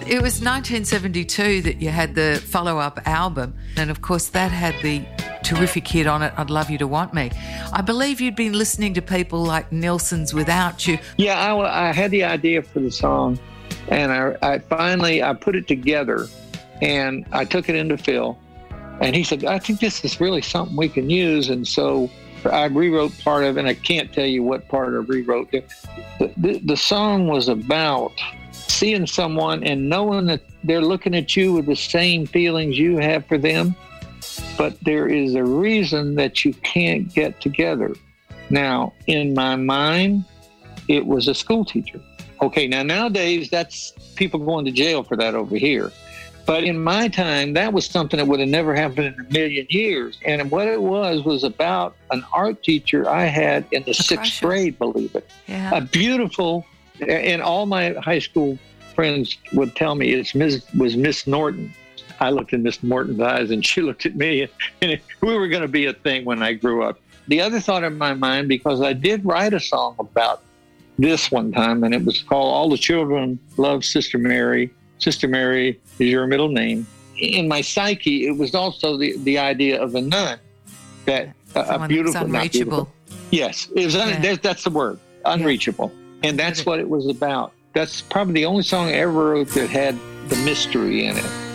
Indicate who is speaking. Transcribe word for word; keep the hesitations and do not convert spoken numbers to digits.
Speaker 1: It was nineteen seventy-two that you had the follow-up album, and of course that had the terrific hit on it, I'd Love You to Want Me. I believe you'd been listening to people like Nelson's Without You.
Speaker 2: Yeah, I, I had the idea for the song, and I, I finally, I put it together, and I took it into Phil, and he said, I think this is really something we can use, and so I rewrote part of it, and I can't tell you what part I rewrote. The, the, the song was about seeing someone and knowing that they're looking at you with the same feelings you have for them, but there is a reason that you can't get together. Now, in my mind, it was a school teacher. Okay, now nowadays, that's people going to jail for that over here. But in my time, that was something that would have never happened in a million years. And what it was, was about an art teacher I had in the a sixth crusher. grade, believe it.
Speaker 1: Yeah.
Speaker 2: A beautiful, and all my high school friends would tell me it was Miss Norton. I looked in Miss Norton's eyes, and she looked at me, and we were going to be a thing when I grew up. The other thought in my mind, because I did write a song about this one time, and it was called All the Children Love Sister Mary. Sister Mary is your middle name. In my psyche, it was also the, the idea of a nun, that uh, a beautiful,
Speaker 1: unreachable.
Speaker 2: Beautiful. Yes, it was un-
Speaker 1: yeah.
Speaker 2: that, that's the word, unreachable. Yeah. And that's what it was about. That's probably the only song I ever wrote that had the mystery in it.